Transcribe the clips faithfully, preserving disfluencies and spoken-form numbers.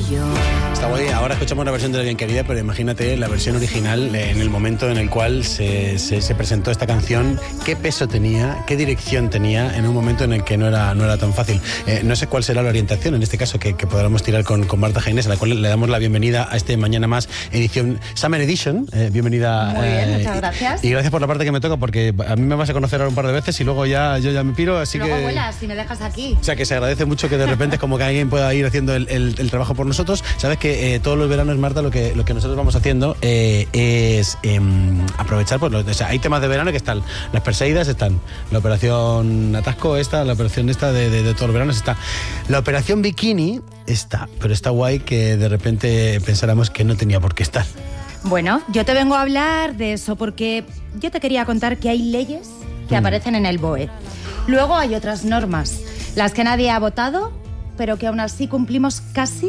yo. Está guay, ahora escuchamos la versión de La Bien Querida, pero imagínate la versión original en el momento en el cual se, se, se presentó esta canción, qué peso tenía, qué dirección tenía en un momento en el que no era, no era tan fácil. Eh, no sé cuál será la orientación en este caso que, que podamos tirar con, con Marta Jainés, a la cual le damos la bienvenida a este Mañana Más edición Summer Edition. Eh, bienvenida. Muy bien, eh, muchas gracias. Y, y gracias por la parte que me toca, porque a mí me vas a conocer ahora un par de veces y luego ya yo ya me piro, así luego que... vuelas y me dejas aquí. O sea, que se agradece mucho que de repente es como que alguien pueda ir haciendo el, el, el trabajo por nosotros. Sabes que eh, todos los veranos, Marta, lo que, lo que nosotros vamos haciendo eh, es eh, aprovechar, pues, los, o sea, hay temas de verano que están, las Perseidas están, la operación Atasco está, la operación esta de, de, de todos los veranos está, la operación Bikini está, pero está guay que de repente pensáramos que no tenía por qué estar. Bueno, yo te vengo a hablar de eso porque yo te quería contar que hay leyes que mm. aparecen en el B O E. Luego hay otras normas, las que nadie ha votado, pero que aún así cumplimos casi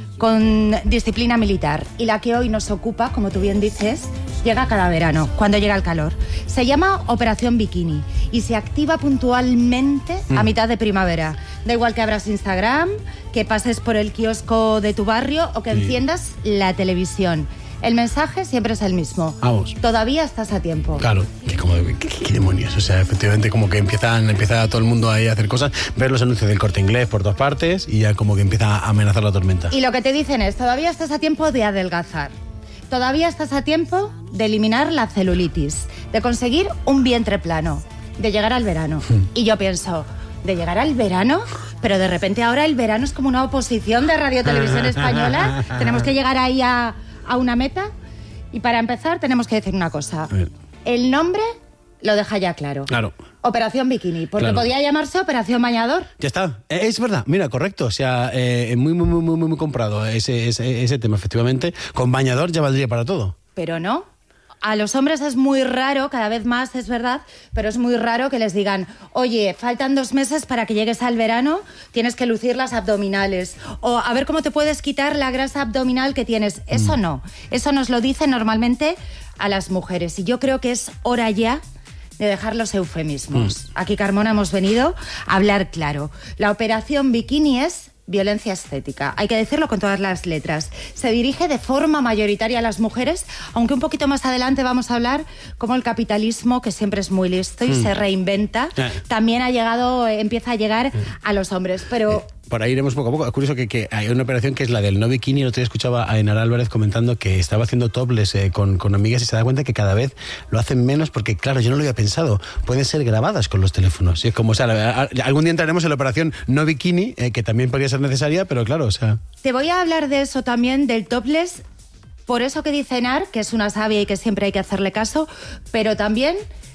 con disciplina militar. Y la que hoy nos ocupa, como tú bien dices, llega cada verano, cuando llega el calor. Se llama Operación Bikini y se activa puntualmente mm. a mitad de primavera. Da igual que abras Instagram, que pases por el kiosco de tu barrio o que sí. enciendas la televisión. El mensaje siempre es el mismo. Vamos. Todavía estás a tiempo. Claro, que como, ¿qué, qué demonios? O sea, efectivamente como que empiezan, empieza todo el mundo ahí a hacer cosas, ver los anuncios del Corte Inglés por todas partes y ya como que empieza a amenazar la tormenta. Y lo que te dicen es, todavía estás a tiempo de adelgazar. Todavía estás a tiempo de eliminar la celulitis, de conseguir un vientre plano, de llegar al verano. Hmm. Y yo pienso, ¿de llegar al verano? Pero de repente ahora el verano es como una oposición de Radio Televisión Española. Tenemos que llegar ahí a... a una meta, y para empezar tenemos que decir una cosa. El nombre lo deja ya claro. Claro. Operación Bikini, porque claro. podía llamarse Operación Bañador. Ya está, eh, es verdad, mira, correcto, o sea, eh, muy, muy, muy, muy, muy comprado ese, ese, ese tema, efectivamente. Con bañador ya valdría para todo. Pero no. A los hombres es muy raro, cada vez más es verdad, pero es muy raro que les digan, oye, faltan dos meses para que llegues al verano, tienes que lucir las abdominales. O a ver cómo te puedes quitar la grasa abdominal que tienes. Eso mm. no. Eso nos lo dicen normalmente a las mujeres. Y yo creo que es hora ya de dejar los eufemismos. Mm. Aquí, Carmona, hemos venido a hablar claro. La operación Bikini es violencia estética. Hay que decirlo con todas las letras. Se dirige de forma mayoritaria a las mujeres, aunque un poquito más adelante vamos a hablar cómo el capitalismo, que siempre es muy listo y mm. se reinventa, eh. también ha llegado, empieza a llegar eh. a los hombres. Pero... Eh. Por ahí iremos poco a poco. Es curioso que, que hay una operación que es la del no bikini. El otro día escuchaba a Ainara Álvarez comentando que estaba haciendo topless eh, con, con amigas y se da cuenta que cada vez lo hacen menos porque, claro, yo no lo había pensado. Pueden ser grabadas con los teléfonos. Y es como, o sea, la, algún día entraremos en la operación no bikini, eh, que también podría ser necesaria, pero claro, o sea... Te voy a hablar de eso también, del topless, por eso que dice Enar, que es una sabia y que siempre hay que hacerle caso, pero también...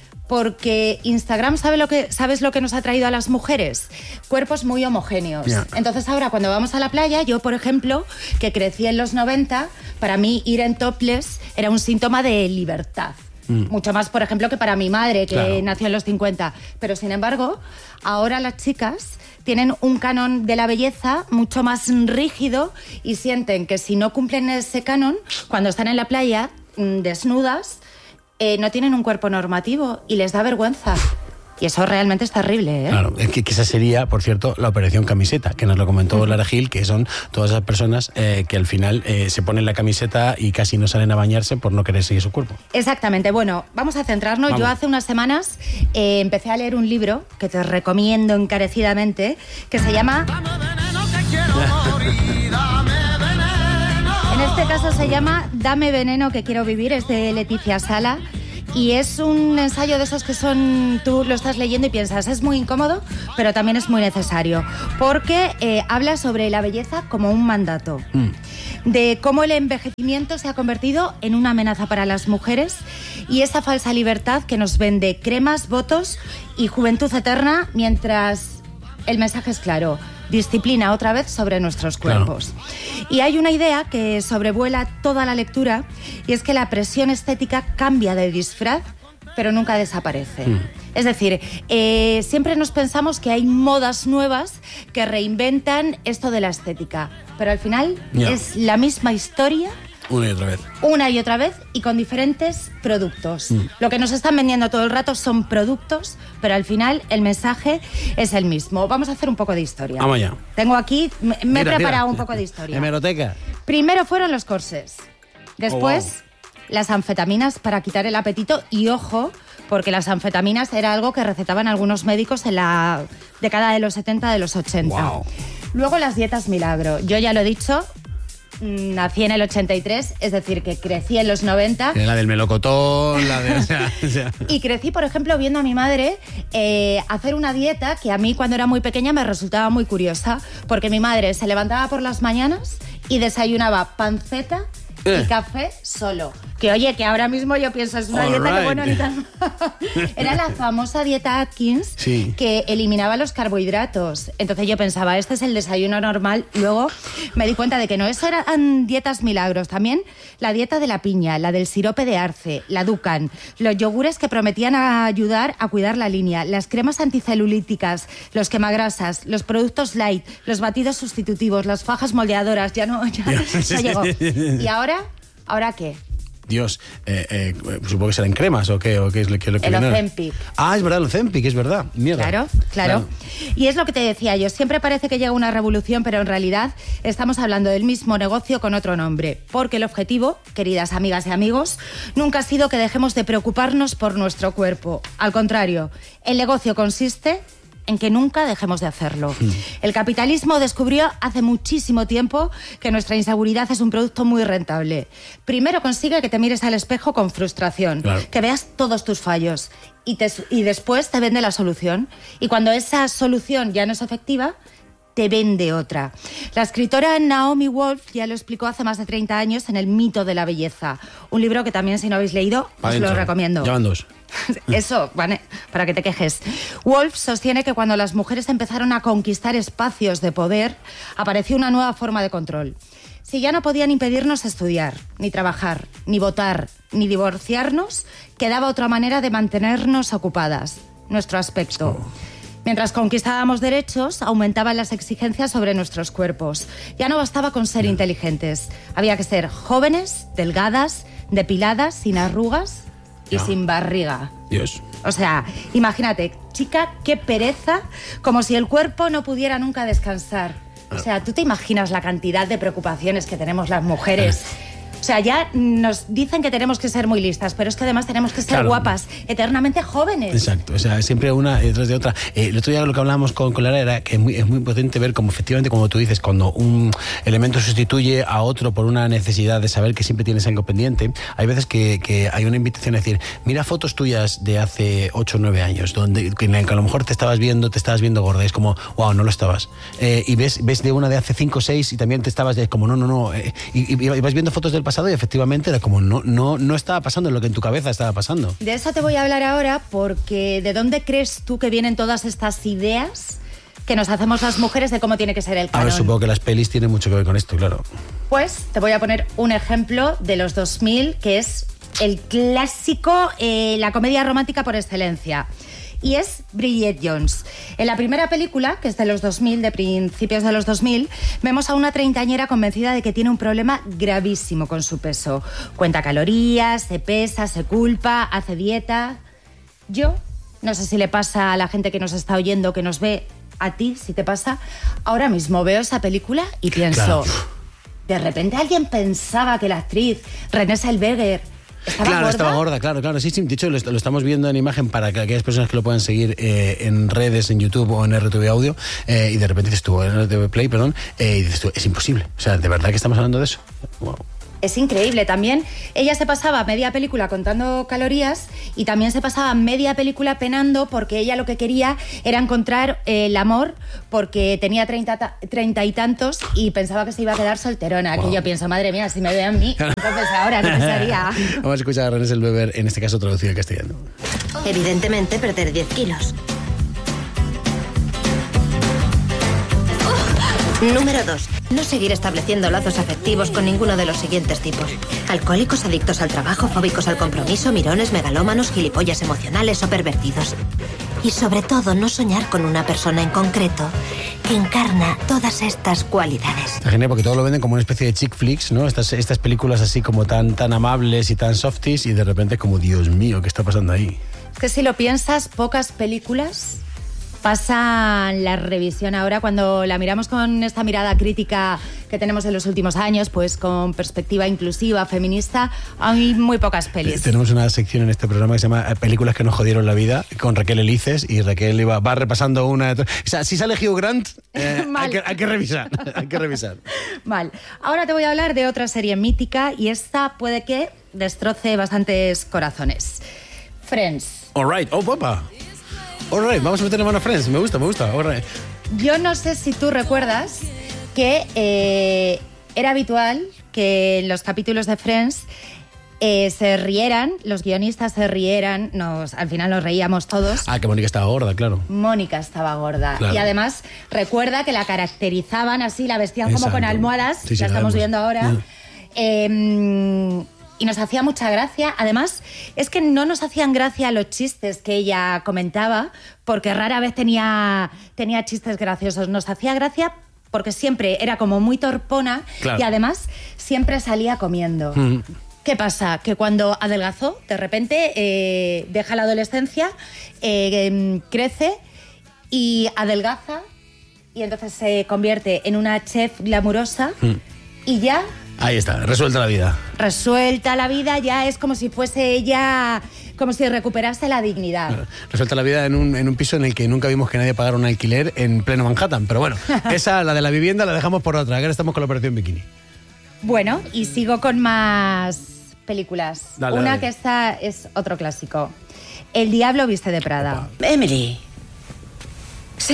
porque Instagram sabe lo que, ¿sabes lo que nos ha traído a las mujeres? Cuerpos muy homogéneos. Yeah. Entonces ahora cuando vamos a la playa, yo por ejemplo, que crecí en los noventa, para mí ir en topless era un síntoma de libertad. Mm. Mucho más, por ejemplo, que para mi madre, que claro. nació en los cincuenta. Pero sin embargo, ahora las chicas tienen un canon de la belleza mucho más rígido y sienten que si no cumplen ese canon, cuando están en la playa desnudas, Eh, no tienen un cuerpo normativo y les da vergüenza. Y eso realmente es terrible, ¿eh? Claro, es que, que esa sería, por cierto, la operación camiseta, que nos lo comentó uh-huh. Lara Gil, que son todas esas personas eh, que al final eh, se ponen la camiseta y casi no salen a bañarse por no querer seguir su cuerpo. Exactamente. Bueno, vamos a centrarnos. Vamos. Yo hace unas semanas eh, empecé a leer un libro que te recomiendo encarecidamente, que se llama... Dame veneno que quiero morir, dame veneno. En este caso se llama Dame veneno que quiero vivir, es de Leticia Sala. Y es un ensayo de esos que son, tú lo estás leyendo y piensas, es muy incómodo, pero también es muy necesario, porque eh, habla sobre la belleza como un mandato, mm. de cómo el envejecimiento se ha convertido en una amenaza para las mujeres y esa falsa libertad que nos vende cremas, botox y juventud eterna, mientras el mensaje es claro. Disciplina otra vez sobre nuestros cuerpos. Claro. Y hay una idea que sobrevuela toda la lectura y es que la presión estética cambia de disfraz, pero nunca desaparece. Mm. Es decir, eh, siempre nos pensamos que hay modas nuevas que reinventan esto de la estética, pero al final yeah. es la misma historia Una y otra vez. Una y otra vez y con diferentes productos. Mm. Lo que nos están vendiendo todo el rato son productos, pero al final el mensaje es el mismo. Vamos a hacer un poco de historia. Vamos allá. Tengo aquí, me, me tira, he preparado tira. un poco de historia. Hemeroteca. Primero fueron los corsés. Después, oh, wow. las anfetaminas para quitar el apetito. Y ojo, porque las anfetaminas era algo que recetaban algunos médicos en la década de los setenta, de los ochenta. Wow. Luego las dietas milagro. Yo ya lo he dicho, nací en el ochenta y tres, es decir, que crecí en los noventa. La del melocotón, la de... O sea, o sea. Y crecí, por ejemplo, viendo a mi madre eh, hacer una dieta que a mí cuando era muy pequeña me resultaba muy curiosa, porque mi madre se levantaba por las mañanas y desayunaba panceta eh. y café solo. Que oye, que ahora mismo yo pienso, es una All dieta right. que bueno, ni tan... Era la famosa dieta Atkins, sí, que eliminaba los carbohidratos. Entonces yo pensaba, este es el desayuno normal. Luego me di cuenta de que no, eso eran dietas milagros. También la dieta de la piña, la del sirope de arce, la Dukan, los yogures que prometían ayudar a cuidar la línea, las cremas anticelulíticas, los quemagrasas, los productos light, los batidos sustitutivos, las fajas moldeadoras. Ya no, ya, ya llegó. ¿Y ahora? ¿Ahora qué? Dios, eh, eh, supongo que serán cremas o qué, o qué es lo que, lo que el viene. Ozempic. Ah, es verdad, el Ozempic, es verdad. Mierda. Claro, claro, claro. Y es lo que te decía yo, siempre parece que llega una revolución, pero en realidad estamos hablando del mismo negocio con otro nombre. Porque el objetivo, queridas amigas y amigos, nunca ha sido que dejemos de preocuparnos por nuestro cuerpo. Al contrario, el negocio consiste en que nunca dejemos de hacerlo. Mm. El capitalismo descubrió hace muchísimo tiempo que nuestra inseguridad es un producto muy rentable. Primero consigue que te mires al espejo con frustración, claro, que veas todos tus fallos y, te, y después te vende la solución. Y cuando esa solución ya no es efectiva, te vende otra. La escritora Naomi Wolf ya lo explicó hace más de treinta años en El mito de la belleza, un libro que también, si no habéis leído, os lo recomiendo. Ya van dos. Eso, vale, para que te quejes. Wolf sostiene que cuando las mujeres empezaron a conquistar espacios de poder, apareció una nueva forma de control. Si ya no podían impedirnos estudiar, ni trabajar, ni votar, ni divorciarnos, quedaba otra manera de mantenernos ocupadas, nuestro aspecto. Oh. Mientras conquistábamos derechos, aumentaban las exigencias sobre nuestros cuerpos. Ya no bastaba con ser inteligentes. Había que ser jóvenes, delgadas, depiladas, sin arrugas y no. sin barriga. Dios. O sea, imagínate, chica, qué pereza, como si el cuerpo no pudiera nunca descansar. O sea, ¿tú te imaginas la cantidad de preocupaciones que tenemos las mujeres? O sea, ya nos dicen que tenemos que ser muy listas, pero es que además tenemos que ser claro. guapas, eternamente jóvenes. Exacto, o sea, siempre una detrás de otra. Eh, el otro día lo que hablábamos con, con Lara era que es muy, es muy potente ver cómo efectivamente, como tú dices, cuando un elemento sustituye a otro por una necesidad de saber que siempre tienes algo pendiente, hay veces que, que hay una invitación a decir, mira fotos tuyas de hace ocho o nueve años, donde que a lo mejor te estabas viendo, te estabas viendo gorda, es como, wow, no lo estabas. Eh, y ves, ves de una de hace cinco o seis y también te estabas de, como, no, no, no. Eh, y, y vas viendo fotos del pasado y efectivamente era como no, no, no estaba pasando lo que en tu cabeza estaba pasando. De eso te voy a hablar ahora porque ¿de dónde crees tú que vienen todas estas ideas que nos hacemos las mujeres de cómo tiene que ser el canon? A ver, supongo que las pelis tienen mucho que ver con esto, claro. Pues te voy a poner un ejemplo de los dos mil que es el clásico, eh, la comedia romántica por excelencia. Y es Bridget Jones. En la primera película, que es de los dos mil, de principios de los dos mil, vemos a una treintañera convencida de que tiene un problema gravísimo con su peso. Cuenta calorías, se pesa, se culpa, hace dieta. Yo, no sé si le pasa a la gente que nos está oyendo, que nos ve, a ti, si te pasa, ahora mismo veo esa película y pienso, claro. de repente alguien pensaba que la actriz Renée Zellweger ¿Estaba claro, gorda? estaba gorda, claro, claro. Sí, sí, de hecho lo, lo estamos viendo en imagen para que aquellas personas que lo puedan seguir eh, en redes, en YouTube o en R T V Audio, eh, y de repente dices tú, en R T V Play, perdón, eh, y dices tú, es imposible. O sea, ¿de verdad que estamos hablando de eso? Wow. Es increíble. También ella se pasaba media película contando calorías y también se pasaba media película penando porque ella lo que quería era encontrar eh, el amor porque tenía treinta, treinta y tantos y pensaba que se iba a quedar solterona. Wow. Que yo pienso, madre mía, si me ve a mí, entonces ahora, ¿qué pensaría? Vamos a escuchar a Renée Zellweger, en este caso traducido al castellano. Evidentemente, perder diez kilos. Número dos. No seguir estableciendo lazos afectivos con ninguno de los siguientes tipos. Alcohólicos, adictos al trabajo, fóbicos al compromiso, mirones, megalómanos, gilipollas emocionales o pervertidos. y sobre todo no soñar con una persona en concreto que encarna todas estas cualidades. Está genial porque todo lo venden como una especie de chick flicks, ¿no? Estas, estas películas así como tan, tan amables y tan softies y de repente como, Dios mío, ¿qué está pasando ahí? Es que si lo piensas, pocas películas pasan la revisión ahora. Cuando la miramos con esta mirada crítica que tenemos en los últimos años, pues con perspectiva inclusiva, feminista, hay muy pocas pelis. Tenemos una sección en este programa que se llama Películas que nos jodieron la vida, con Raquel Elices, y Raquel iba, va repasando una... O sea, si sale Hugh Grant, eh, hay, que, hay que revisar, hay que revisar. Mal. Ahora te voy a hablar de otra serie mítica y esta puede que destroce bastantes corazones. Friends. All right. Oh, papá. All right, vamos a meterle mano a Friends. Me gusta, me gusta. All right. Yo no sé si tú recuerdas que eh, era habitual que en los capítulos de Friends eh, se rieran, los guionistas se rieran, nos, al final nos reíamos todos. Ah, que Mónica estaba gorda, claro. Mónica estaba gorda. Claro. Y además, recuerda que la caracterizaban así, la vestían Exacto. como con almohadas, sí, sí, la estamos viendo ahora. Yeah. Eh, Y nos hacía mucha gracia. Además, es que no nos hacían gracia los chistes que ella comentaba, porque rara vez tenía, tenía chistes graciosos. Nos hacía gracia porque siempre era como muy torpona claro. y además siempre salía comiendo. Mm. ¿Qué pasa? Que cuando adelgazó, de repente eh, deja la adolescencia, eh, crece y adelgaza y entonces se convierte en una chef glamurosa mm. y ya... Ahí está, resuelta la vida. Resuelta la vida, ya es como si fuese ella, como si recuperase la dignidad. Resuelta la vida en un, en un piso en el que nunca vimos que nadie pagara un alquiler en pleno Manhattan. Pero bueno, esa, la de la vivienda, la dejamos por otra. Ahora estamos con la Operación Bikini. Bueno, y sigo con más películas. Dale, Una dale. que esta es otro clásico. El diablo viste de Prada. Opa. Emily,